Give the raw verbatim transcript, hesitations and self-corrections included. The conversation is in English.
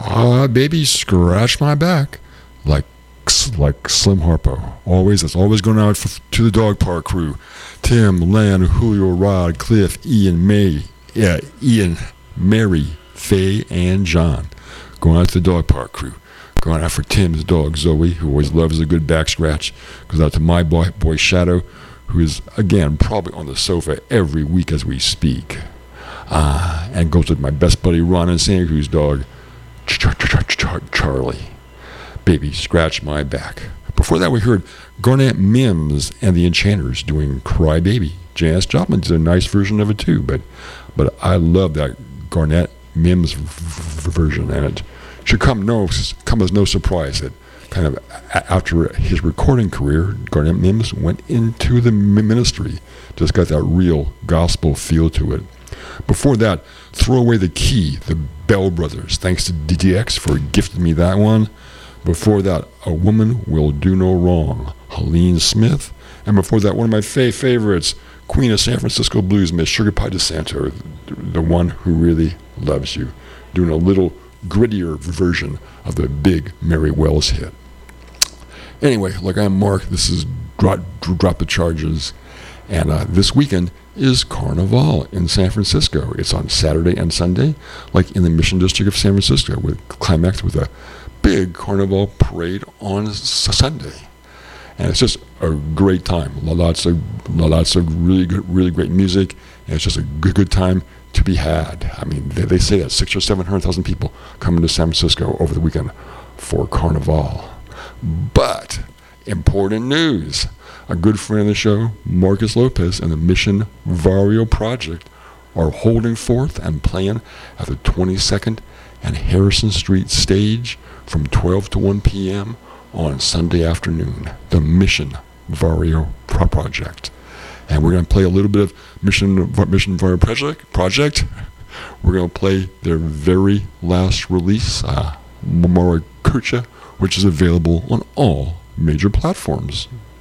Ah, baby, scratch my back. Like like Slim Harpo. Always, that's always going out for, to the dog park crew. Tim, Lan, Julio, Rod, Cliff, Ian, May, yeah, Ian, Mary, Faye, and John. Going out to the dog park crew. Going out for Tim's dog, Zoe, who always loves a good back scratch. Goes out to my boy, boy Shadow, who is, again, probably on the sofa every week as we speak. Uh, and goes with my best buddy Ron and Santa Cruz dog, Char- Char- Char- Charlie. Baby, scratch my back. Before that, we heard Garnett Mims and the Enchanters doing Cry Baby. Janis Joplin did a nice version of it too, but but I love that Garnett Mims v- v- version, and it should come no come as no surprise that kind of after his recording career, Garnett Mims went into the ministry. Just got that real gospel feel to it. Before that, Throw Away the Key, the Bell Brothers. Thanks to D D X for gifting me that one. Before that, A Woman Will Do No Wrong, Helene Smith. And before that, one of my fa- favorites, Queen of San Francisco Blues, Miss Sugar Pie DeSanto, the one who really loves you, doing a little grittier version of the big Mary Wells hit. Anyway, like I'm Mark, this is Drop, Drop the Charges, and uh, this weekend is Carnival in San Francisco. It's on Saturday and Sunday, like in the Mission District of San Francisco, with climax with a big Carnival parade on s- Sunday. And it's just a great time. Lots of lots of really good, really great music, and it's just a good, good time to be had. I mean, they, they say that six or seven hundred thousand people come into San Francisco over the weekend for Carnival. But important news: a good friend of the show, Marcus Lopez, and the Mission Vario Project are holding forth and playing at the twenty-second and Harrison Street stage from twelve to one p.m. on Sunday afternoon. The Mission Vario Pro- Project. And we're going to play a little bit of Mission Mission Vario Project. Project. We're going to play their very last release, uh, Maracuja, which is available on all major platforms.